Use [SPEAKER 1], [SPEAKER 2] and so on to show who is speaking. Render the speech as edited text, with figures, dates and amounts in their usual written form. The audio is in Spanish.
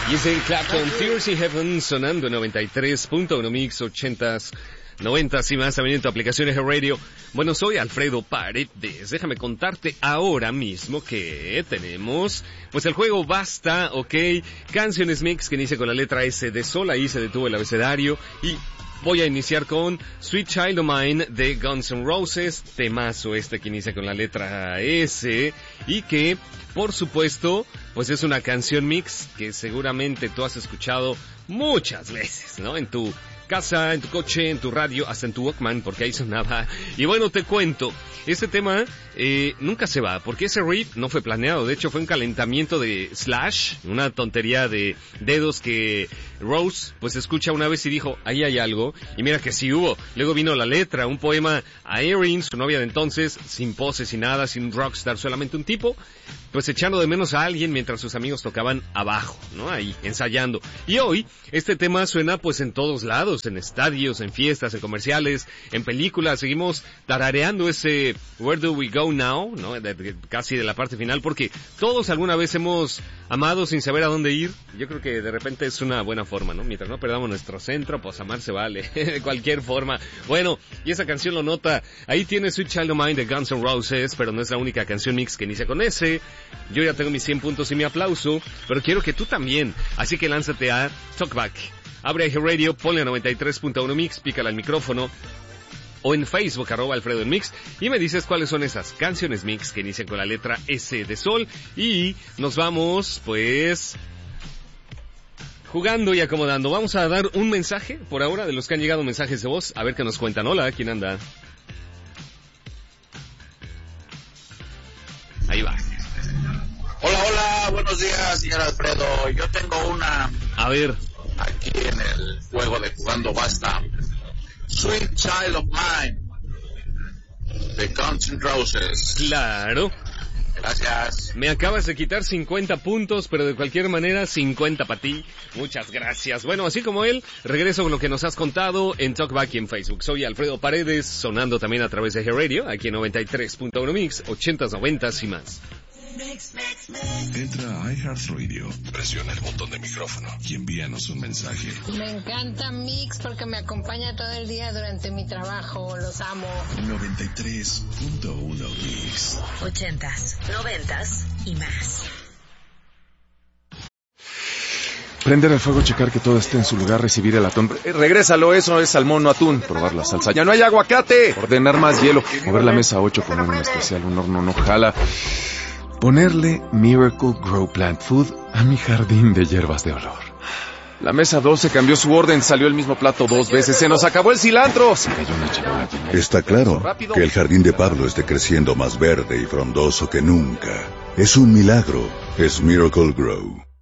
[SPEAKER 1] Y es el Clapton, Tears in Heaven, sonando en 93.1 Mix, 80s, 90s y más, también en tu aplicación de Radio. Bueno, soy Alfredo Paredes. Déjame contarte ahora mismo que tenemos, pues el juego Basta, ok, canciones mix que inicia con la letra S de Sol, ahí se detuvo el abecedario, y voy a iniciar con Sweet Child O' Mine de Guns N' Roses, temazo este que inicia con la letra S, y que, por supuesto, pues es una canción mix que seguramente tú has escuchado muchas veces, ¿no? En tu casa, en tu coche, en tu radio, hasta en tu Walkman, porque ahí sonaba. Y bueno, te cuento, este tema nunca se va, porque ese riff no fue planeado. De hecho, fue un calentamiento de Slash, una tontería de dedos que Rose pues escucha una vez y dijo, ahí hay algo, y mira que sí hubo. Luego vino la letra, un poema a Erin, su novia de entonces, sin poses, sin nada, sin rockstar, solamente un tipo pues echando de menos a alguien mientras sus amigos tocaban abajo, ¿no? Ahí, ensayando. Y hoy, este tema suena pues en todos lados, en estadios, en fiestas, en comerciales, en películas. Seguimos tarareando ese Where Do We Go Now, ¿no? Casi de la parte final, porque todos alguna vez hemos amado sin saber a dónde ir. Yo creo que de repente es una buena forma, ¿no? Mientras no perdamos nuestro centro, pues amar se vale, de cualquier forma. Bueno, y esa canción lo nota. Ahí tiene Sweet Child O' Mine de Guns N' Roses, pero no es la única canción mix que inicia con ese. Yo ya tengo mis 100 puntos y mi aplauso, pero quiero que tú también. Así que lánzate a Talkback. Abre Radio, ponle a 93.1 Mix, pícala al micrófono, o en Facebook, @Alfredo en Mix, y me dices cuáles son esas canciones mix que inician con la letra S de Sol, y nos vamos, pues, jugando y acomodando. Vamos a dar un mensaje, por ahora, de los que han llegado mensajes de voz, a ver qué nos cuentan. Hola, ¿quién anda? Ahí va.
[SPEAKER 2] Hola, buenos días, señor Alfredo. Yo tengo una...
[SPEAKER 1] A ver.
[SPEAKER 2] Aquí en el juego de Jugando Basta. Sweet Child of Mine de Guns N' Roses.
[SPEAKER 1] Claro.
[SPEAKER 2] Gracias.
[SPEAKER 1] Me acabas de quitar 50 puntos, pero de cualquier manera 50 para ti. Muchas gracias. Bueno, así como él, regreso con lo que nos has contado en Talkback y en Facebook. Soy Alfredo Paredes, sonando también a través de Radio, aquí en 93.1 Mix, 80s, 90s y más.
[SPEAKER 3] Entra a iHeartRadio, presiona el botón de micrófono y envíanos un mensaje.
[SPEAKER 4] Me encanta Mix porque me acompaña todo el día durante mi trabajo, los amo.
[SPEAKER 3] 93.1 Mix.
[SPEAKER 5] 80s, 90s y más.
[SPEAKER 6] Prender el fuego, checar que todo esté en su lugar, recibir el atún. Regrésalo, eso es salmón, no atún. Probar la salsa. ¡Ya no hay aguacate! Ordenar más hielo. Mover la mesa 8, poner un especial, un horno no jala. Ponerle Miracle Grow Plant Food a mi jardín de hierbas de olor. La mesa 12 cambió su orden, salió el mismo plato 2 veces, se nos acabó el cilantro. Se cayó una charola.
[SPEAKER 7] Está claro que el jardín de Pablo esté creciendo más verde y frondoso que nunca. Es un milagro, es Miracle Grow.